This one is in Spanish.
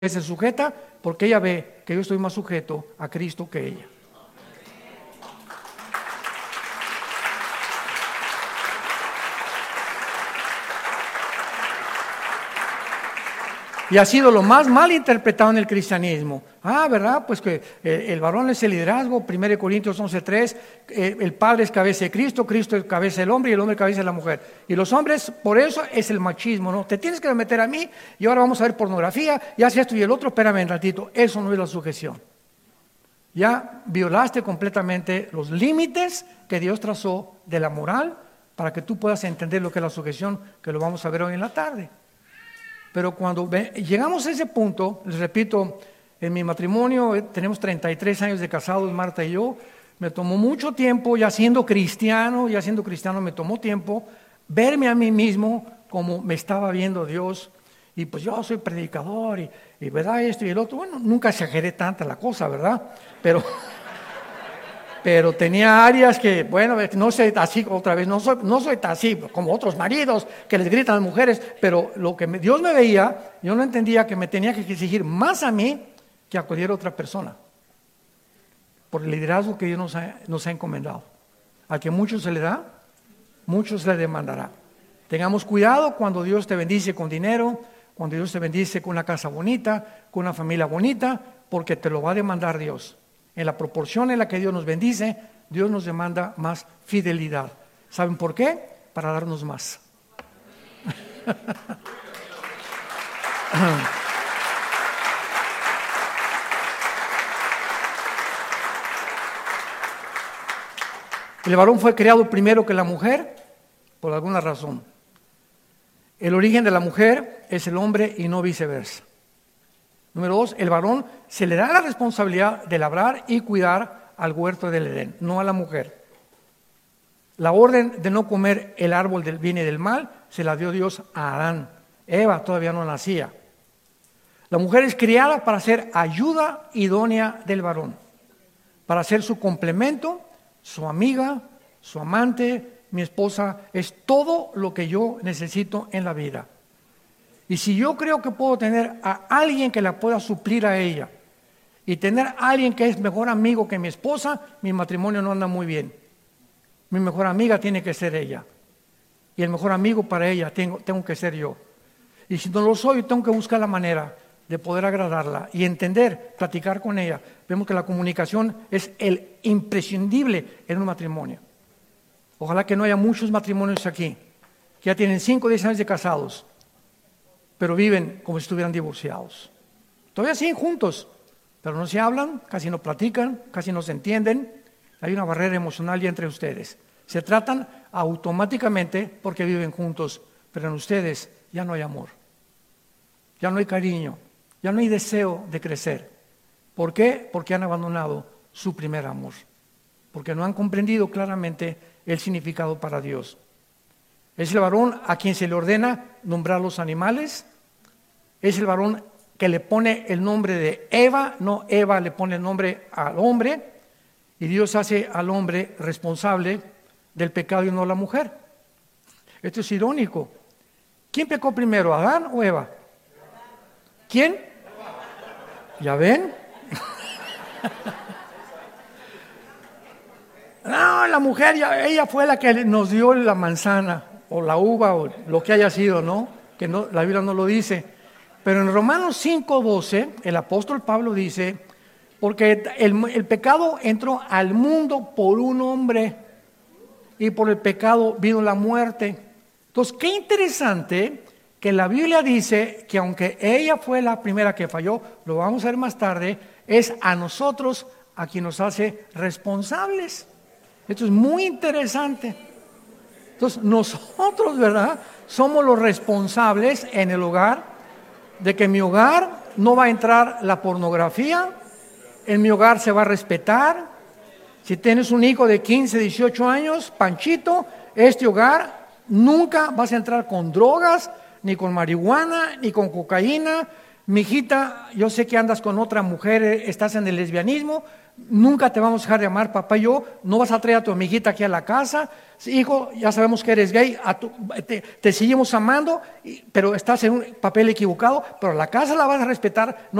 se sujeta porque ella ve que yo estoy más sujeto a Cristo que ella. Y ha sido lo más mal interpretado en el cristianismo. ¿Verdad? Pues que el varón es el liderazgo, 1 Corintios 11:3, el padre es cabeza de Cristo, Cristo es cabeza del hombre y el hombre es cabeza de la mujer. Y los hombres, por eso es el machismo, ¿no? Te tienes que meter a mí y ahora vamos a ver pornografía y hace esto y el otro, espérame un ratito. Eso no es la sujeción. Ya violaste completamente los límites que Dios trazó de la moral para que tú puedas entender lo que es la sujeción, que lo vamos a ver hoy en la tarde. Pero cuando llegamos a ese punto, les repito, en mi matrimonio tenemos 33 años de casados, Marta y yo, me tomó mucho tiempo, ya siendo cristiano me tomó tiempo verme a mí mismo como me estaba viendo Dios. Y pues yo soy predicador y verdad esto y el otro. Bueno, nunca exageré tanta la cosa, ¿verdad? Pero tenía áreas que, bueno, no soy así otra vez, no soy así como otros maridos que les gritan a las mujeres, pero lo que Dios me veía, yo no entendía que me tenía que exigir más a mí que a cualquier otra persona, por el liderazgo que Dios nos ha encomendado. Al que mucho se le da, mucho se le demandará. Tengamos cuidado cuando Dios te bendice con dinero, cuando Dios te bendice con una casa bonita, con una familia bonita, porque te lo va a demandar Dios. En la proporción en la que Dios nos bendice, Dios nos demanda más fidelidad. ¿Saben por qué? Para darnos más. El varón fue creado primero que la mujer, por alguna razón. El origen de la mujer es el hombre y no viceversa. Número 2, el varón se le da la responsabilidad de labrar y cuidar al huerto del Edén, no a la mujer. La orden de no comer el árbol del bien y del mal se la dio Dios a Adán. Eva todavía no nacía. La mujer es criada para ser ayuda idónea del varón, para ser su complemento, su amiga, su amante, mi esposa, es todo lo que yo necesito en la vida. Y si yo creo que puedo tener a alguien que la pueda suplir a ella y tener a alguien que es mejor amigo que mi esposa, mi matrimonio no anda muy bien. Mi mejor amiga tiene que ser ella. Y el mejor amigo para ella tengo que ser yo. Y si no lo soy, tengo que buscar la manera de poder agradarla y entender, platicar con ella. Vemos que la comunicación es el imprescindible en un matrimonio. Ojalá que no haya muchos matrimonios aquí que ya tienen 5 o 10 años de casados, pero viven como si estuvieran divorciados. Todavía siguen juntos, pero no se hablan, casi no platican, casi no se entienden. Hay una barrera emocional ya entre ustedes. Se tratan automáticamente porque viven juntos, pero en ustedes ya no hay amor, ya no hay cariño, ya no hay deseo de crecer. ¿Por qué? Porque han abandonado su primer amor, porque no han comprendido claramente el significado para Dios. Es el varón a quien se le ordena nombrar los animales. Es el varón que le pone el nombre de Eva, no Eva le pone el nombre al hombre, y Dios hace al hombre responsable del pecado y no la mujer. Esto es irónico. ¿Quién pecó primero, Adán o Eva? ¿Quién? ¿Ya ven? No, la mujer, ella fue la que nos dio la manzana, o la uva, o lo que haya sido, ¿no? Que no, la Biblia no lo dice. Pero en Romanos 5:12, el apóstol Pablo dice, porque el pecado entró al mundo por un hombre, y por el pecado vino la muerte. Entonces, qué interesante que la Biblia dice que aunque ella fue la primera que falló, lo vamos a ver más tarde, es a nosotros a quien nos hace responsables. Esto es muy interesante. Entonces, nosotros, ¿verdad?, somos los responsables en el hogar de que en mi hogar no va a entrar la pornografía, en mi hogar se va a respetar. Si tienes un hijo de 15, 18 años, Panchito, este hogar nunca vas a entrar con drogas, ni con marihuana, ni con cocaína. mijita, yo sé que andas con otra mujer, estás en el lesbianismo, nunca te vamos a dejar de amar, papá y yo, no vas a traer a tu amiguita aquí a la casa, hijo, ya sabemos que eres gay, te seguimos amando, pero estás en un papel equivocado, pero la casa la vas a respetar.